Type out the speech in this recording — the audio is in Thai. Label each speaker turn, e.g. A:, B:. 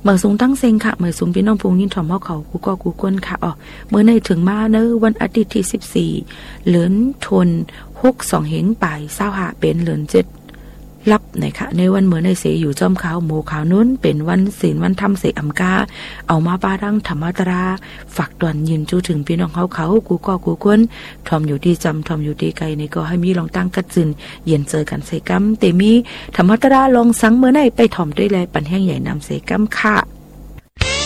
A: มือสูงตั้งเซ็งค่ะมือสูงพี่น้องพงยินถ่อมเขากูก็กูก้นค่ะอ๋อเมื่อในถึงมาเนอวันอาทิตย์ที่14เหลือนทน62เฮงป่าย25เป็นเหลือน7รับนะคะในวันเมื่อในเสอยู่จอมขาวหมู่ขาวนู้นเป็นวันศีลวันทำเสอำกาเอามาป้าดังธรรมตราฝากตอนยืนจูถึงพี่น้องเขากูก็กูก้นทอมอยู่ที่จำทอมอยู่ที่ไกลในก็ให้มีลองตั้งกัดจึนเย็นเจอกันเสกัมเตมีธรรมตราลองสังเมื่อในไปถ่อมด้วยแลปันแห้งใหญ่นำเสกัมค่ะ